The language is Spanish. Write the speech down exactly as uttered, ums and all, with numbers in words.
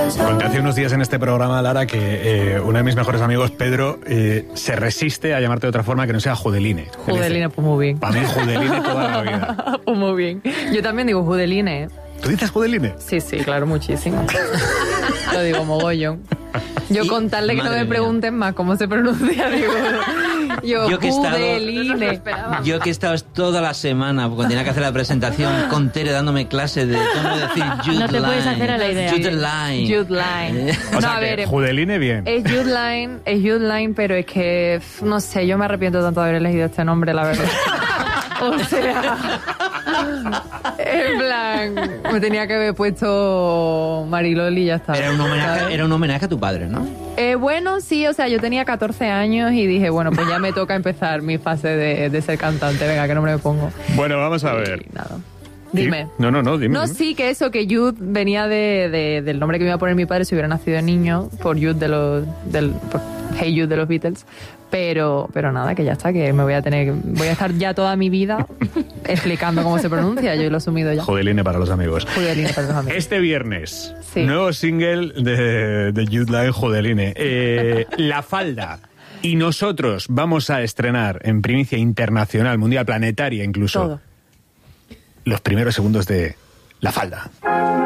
Conté hace unos días en este programa, Lara, que eh, uno de mis mejores amigos, Pedro, eh, se resiste a llamarte de otra forma que no sea Judeline. Judeline, pues muy bien. Para mí, Judeline toda la vida. Pues muy bien. Yo también digo Judeline. ¿Tú dices Judeline? Sí, sí, claro, muchísimo. Lo digo mogollón. Yo contarle que no me mía. pregunten más cómo se pronuncia, digo... Yo, yo, que Judeline. estado, yo que he estado toda la semana, cuando tenía que hacer la presentación, con Tere dándome clase de cómo decir Jude No te Line. puedes hacer a la idea. Jude Line. Jude Line. O no, sea a que ver, Judeline bien. Es Jude Line, es Jude Line, pero es que, no sé, yo me arrepiento tanto de haber elegido este nombre, la verdad. O sea... En plan, me tenía que haber puesto Mariloli y ya está. Era un homenaje, era un homenaje a tu padre, ¿no? Eh, bueno, sí, o sea, yo tenía catorce años y dije, bueno, pues ya me toca empezar mi fase de, de ser cantante. Venga, ¿qué nombre me pongo? Bueno, vamos a ver. Y nada. Dime. No, no, no, dime. No, sí, que eso, que Jude venía de, de, del nombre que me iba a poner mi padre si hubiera nacido niño, por Jude de los... Del, por Hey Jude de los Beatles. Pero, pero nada, que ya está, que me voy a tener... Voy a estar ya toda mi vida explicando cómo se pronuncia. Yo lo he asumido ya. Judeline para los amigos. Judeline para los amigos. Este viernes, sí. nuevo single de, de Jude Line, Judeline. Eh, La Falda. Y nosotros vamos a estrenar en primicia internacional, mundial, planetaria incluso, todo. Los primeros segundos de La Falda.